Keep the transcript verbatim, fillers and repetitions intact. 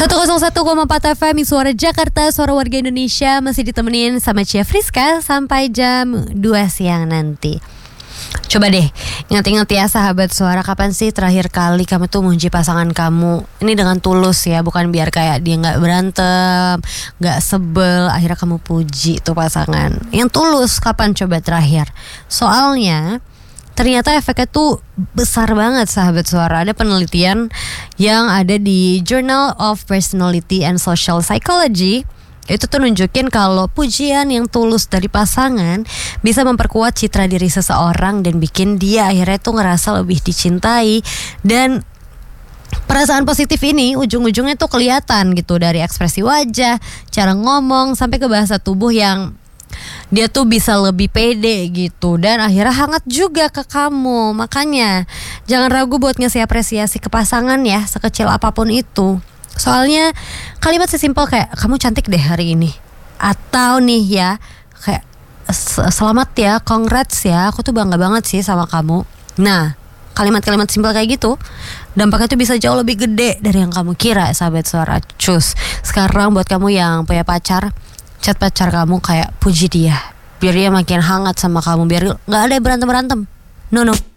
seratus satu koma empat F M Suara Jakarta, Suara Warga Indonesia. Masih ditemenin sama Cia Friska sampai jam dua siang nanti. Coba deh ingat-ingat ya sahabat suara, kapan sih terakhir kali kamu tuh muji pasangan kamu? Ini dengan tulus ya, bukan biar kayak dia gak berantem, gak sebel, akhirnya kamu puji tuh pasangan. Yang tulus kapan coba terakhir? Soalnya ternyata efeknya tuh besar banget sahabat suara. Ada penelitian yang ada di Journal of Personality and Social Psychology. Itu tuh nunjukin kalau pujian yang tulus dari pasangan bisa memperkuat citra diri seseorang dan bikin dia akhirnya tuh ngerasa lebih dicintai. Dan perasaan positif ini ujung-ujungnya tuh kelihatan gitu dari ekspresi wajah, cara ngomong, sampai ke bahasa tubuh yang dia tuh bisa lebih pede gitu. Dan akhirnya hangat juga ke kamu. Makanya jangan ragu buat ngasih apresiasi ke pasangan ya, sekecil apapun itu. Soalnya kalimat sesimpel kayak kamu cantik deh hari ini, atau nih ya kayak selamat ya, congrats ya, aku tuh bangga banget sih sama kamu. Nah, kalimat-kalimat simpel kayak gitu dampaknya tuh bisa jauh lebih gede dari yang kamu kira sahabat suara. Cus, sekarang buat kamu yang punya pacar, chat pacar kamu kayak puji dia, biar dia makin hangat sama kamu, biar gak ada berantem-berantem. No no